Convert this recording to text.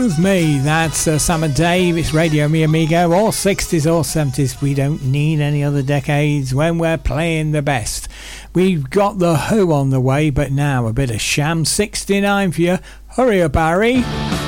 Smooth Me. That's Sam and Dave. It's Radio Mi Amigo. All 60s, all 70s. We don't need any other decades when we're playing the best. We've got The Who on the way, but now a bit of Sham 69 for you. Hurry up, Harry.